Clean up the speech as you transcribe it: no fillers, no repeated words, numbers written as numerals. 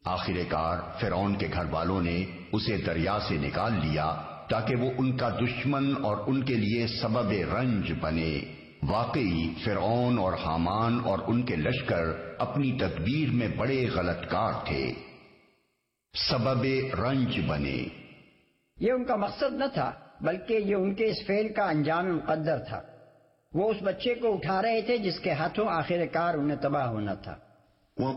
आखिरकार फिरौन के घर वालों ने उसे दरिया से निकाल लिया ताकि वो उनका दुश्मन और उनके लिए सबब रंज बने। वाकई फिरौन और हामान और उनके लश्कर अपनी तदबीर में बड़े गलतकार थे। सबब रंज बने, ये उनका मकसद न था, बल्कि ये उनके इस फेल का अंजाम मुकद्दर था। वो उस बच्चे को उठा रहे थे जिसके हाथों आखिरकार उन्हें तबाह होना था।